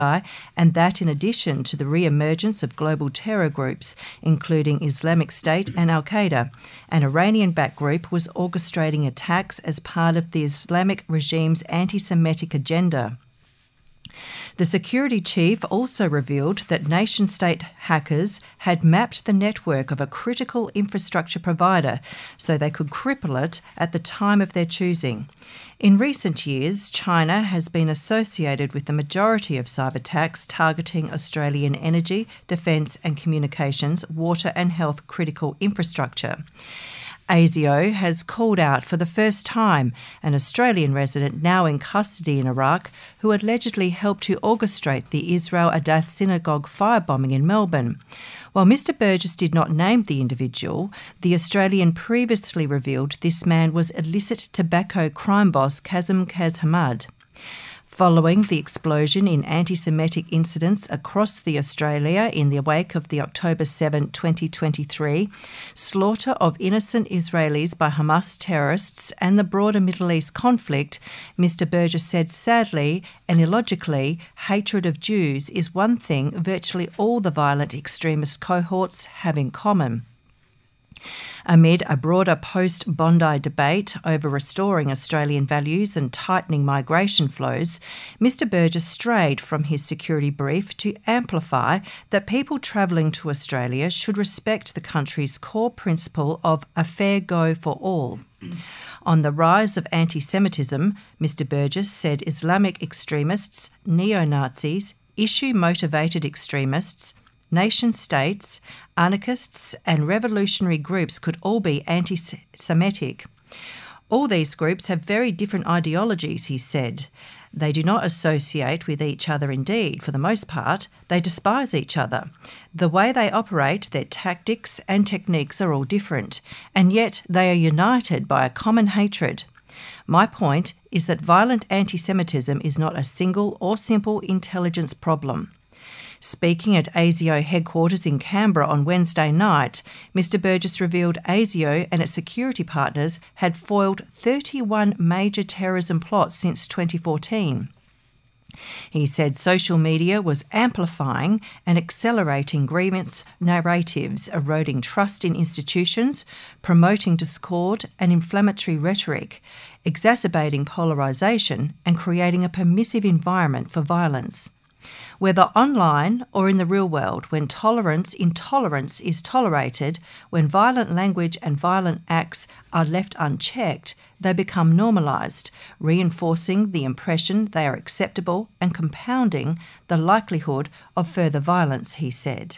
and that in addition to the re-emergence of global terror groups, including Islamic State and Al-Qaeda, an Iranian-backed group was orchestrating attacks as part of the Islamic regime's anti-Semitic agenda. The security chief also revealed that nation-state hackers had mapped the network of a critical infrastructure provider so they could cripple it at the time of their choosing. In recent years, China has been associated with the majority of cyber attacks targeting Australian energy, defence and communications, water and health critical infrastructure. ASIO has called out for the first time an Australian resident now in custody in Iraq who allegedly helped to orchestrate the Israel Adass synagogue firebombing in Melbourne. While Mr Burgess did not name the individual, the Australian previously revealed this man was illicit tobacco crime boss Kazem Kazhamad. Following the explosion in anti-Semitic incidents across the Australia in the wake of the October 7, 2023, slaughter of innocent Israelis by Hamas terrorists and the broader Middle East conflict, Mr Burgess said sadly and illogically, hatred of Jews is one thing virtually all the violent extremist cohorts have in common. Amid a broader post-Bondi debate over restoring Australian values and tightening migration flows, Mr Burgess strayed from his security brief to amplify that people travelling to Australia should respect the country's core principle of a fair go for all. On the rise of anti-Semitism, Mr Burgess said Islamic extremists, neo-Nazis, issue-motivated extremists, nation-states, anarchists and revolutionary groups could all be anti-Semitic. All these groups have very different ideologies, he said. They do not associate with each other indeed. For the most part, they despise each other. The way they operate, their tactics and techniques are all different, and yet they are united by a common hatred. My point is that violent anti-Semitism is not a single or simple intelligence problem. Speaking at ASIO headquarters in Canberra on Wednesday night, Mr Burgess revealed ASIO and its security partners had foiled 31 major terrorism plots since 2014. He said social media was amplifying and accelerating grievance narratives, eroding trust in institutions, promoting discord and inflammatory rhetoric, exacerbating polarisation and creating a permissive environment for violence. Whether online or in the real world, when intolerance is tolerated, when violent language and violent acts are left unchecked, they become normalised, reinforcing the impression they are acceptable and compounding the likelihood of further violence, he said.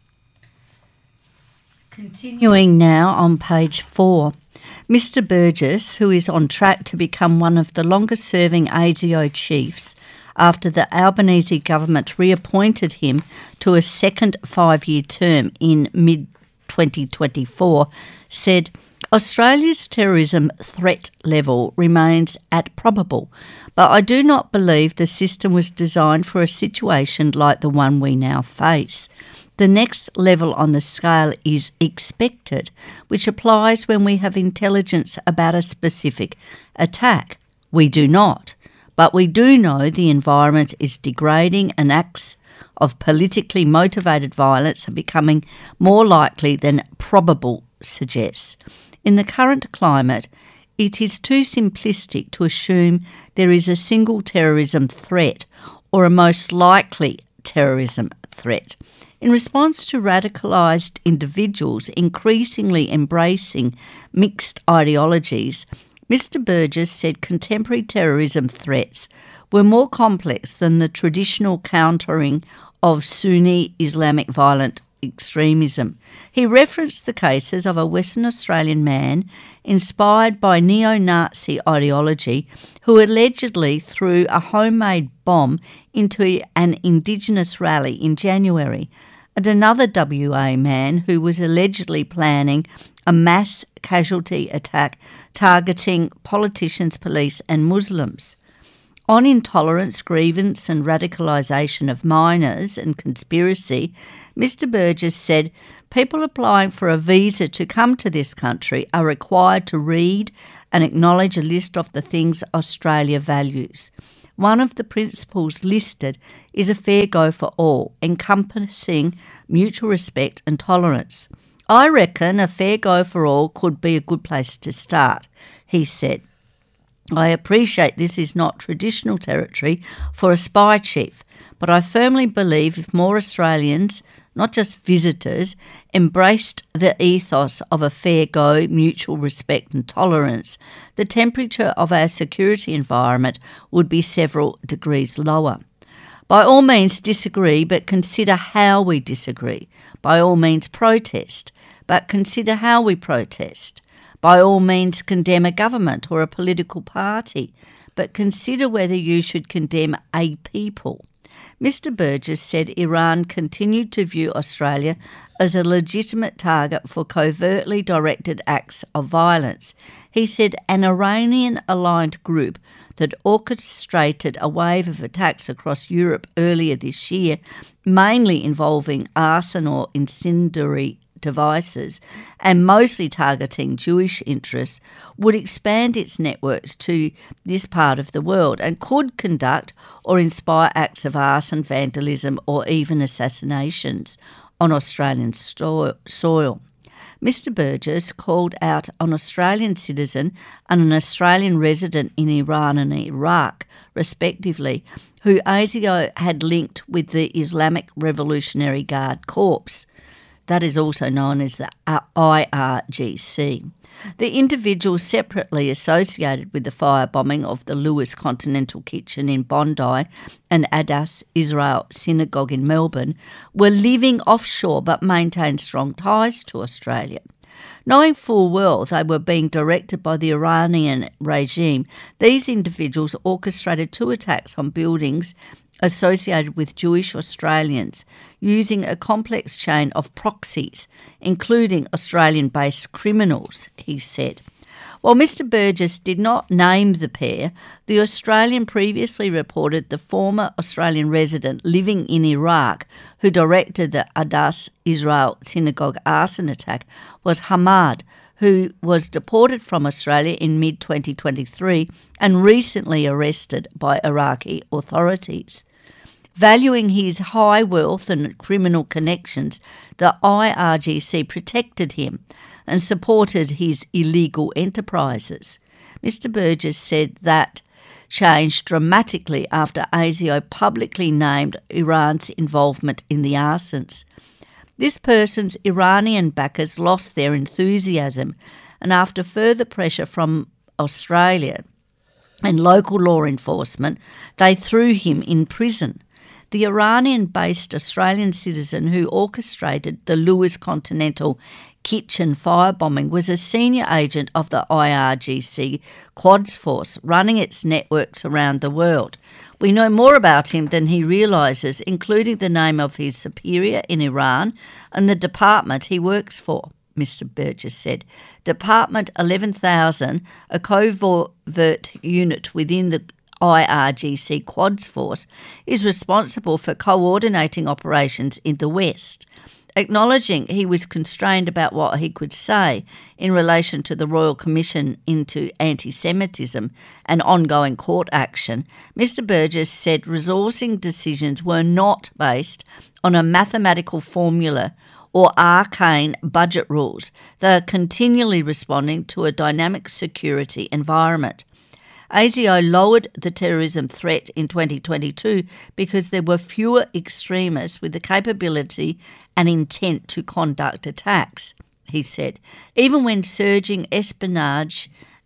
Continuing now on page 4. Mr Burgess, who is on track to become one of the longest-serving ASIO chiefs, after the Albanese government reappointed him to a second 5-year term in mid-2024, said, Australia's terrorism threat level remains at probable, but I do not believe the system was designed for a situation like the one we now face. The next level on the scale is expected, which applies when we have intelligence about a specific attack. We do not. But we do know the environment is degrading and acts of politically motivated violence are becoming more likely than probable suggests. In the current climate, it is too simplistic to assume there is a single terrorism threat or a most likely terrorism threat. In response to radicalised individuals increasingly embracing mixed ideologies, Mr Burgess said contemporary terrorism threats were more complex than the traditional countering of Sunni Islamic violent extremism. He referenced the cases of a Western Australian man inspired by neo-Nazi ideology who allegedly threw a homemade bomb into an Indigenous rally in January, and another WA man who was allegedly planning a mass casualty attack targeting politicians, police and Muslims. On intolerance, grievance and radicalisation of minors and conspiracy, Mr Burgess said people applying for a visa to come to this country are required to read and acknowledge a list of the things Australia values. One of the principles listed is a fair go for all, encompassing mutual respect and tolerance. I reckon a fair go for all could be a good place to start, he said. I appreciate this is not traditional territory for a spy chief, but I firmly believe if more Australians, not just visitors, embraced the ethos of a fair go, mutual respect and tolerance, the temperature of our security environment would be several degrees lower. By all means disagree, but consider how we disagree. By all means protest, but consider how we protest. By all means condemn a government or a political party, but consider whether you should condemn a people. Mr. Burgess said Iran continued to view Australia as a legitimate target for covertly directed acts of violence. He said an Iranian-aligned group that orchestrated a wave of attacks across Europe earlier this year, mainly involving arson or incendiary devices and mostly targeting Jewish interests, would expand its networks to this part of the world and could conduct or inspire acts of arson, vandalism or even assassinations on Australian soil. Mr. Burgess called out an Australian citizen and an Australian resident in Iran and Iraq, respectively, who ASIO had linked with the Islamic Revolutionary Guard Corps. That is also known as the IRGC. The individuals separately associated with the firebombing of the Lewis Continental Kitchen in Bondi and Adass Israel Synagogue in Melbourne were living offshore but maintained strong ties to Australia. Knowing full well they were being directed by the Iranian regime, these individuals orchestrated 2 attacks on buildings associated with Jewish Australians, using a complex chain of proxies, including Australian-based criminals, he said. While Mr. Burgess did not name the pair, the Australian previously reported the former Australian resident living in Iraq who directed the Adass Israel Synagogue arson attack was Hamad, who was deported from Australia in mid-2023 and recently arrested by Iraqi authorities. Valuing his high wealth and criminal connections, the IRGC protected him and supported his illegal enterprises. Mr. Burgess said that changed dramatically after ASIO publicly named Iran's involvement in the arsons. This person's Iranian backers lost their enthusiasm, and after further pressure from Australia and local law enforcement, they threw him in prison. The Iranian-based Australian citizen who orchestrated the Lewis Continental Kitchen firebombing was a senior agent of the IRGC Quds Force, running its networks around the world. We know more about him than he realises, including the name of his superior in Iran and the department he works for, Mr. Burgess said. Department 11,000, a covert unit within the IRGC Quds Force, is responsible for coordinating operations in the West. Acknowledging he was constrained about what he could say in relation to the Royal Commission into Anti-Semitism and ongoing court action, Mr. Burgess said resourcing decisions were not based on a mathematical formula or arcane budget rules. They are continually responding to a dynamic security environment. ASIO lowered the terrorism threat in 2022 because there were fewer extremists with the capability and intent to conduct attacks, he said. Even when surging espionage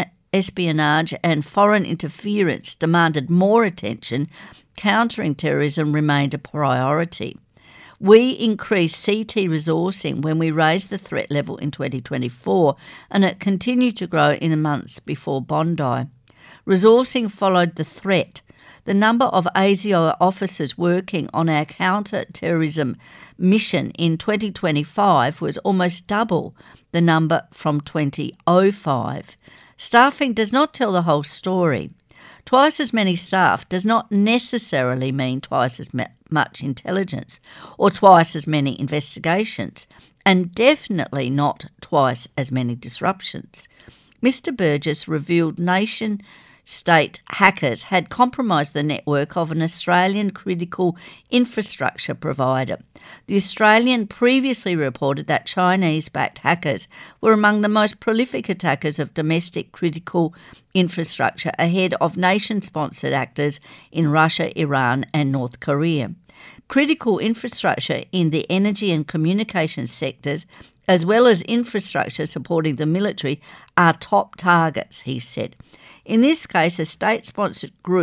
and foreign interference demanded more attention, countering terrorism remained a priority. We increased CT resourcing when we raised the threat level in 2024, and it continued to grow in the months before Bondi. Resourcing followed the threat. The number of ASIO officers working on our counter-terrorism mission in 2025 was almost double the number from 2005. Staffing does not tell the whole story. Twice as many staff does not necessarily mean twice as much intelligence or twice as many investigations, and definitely not twice as many disruptions. Mr. Burgess revealed nation state hackers had compromised the network of an Australian critical infrastructure provider. The Australian previously reported that Chinese-backed hackers were among the most prolific attackers of domestic critical infrastructure, ahead of nation-sponsored actors in Russia, Iran and North Korea. Critical infrastructure in the energy and communications sectors, as well as infrastructure supporting the military, are top targets, he said. In this case, a state-sponsored group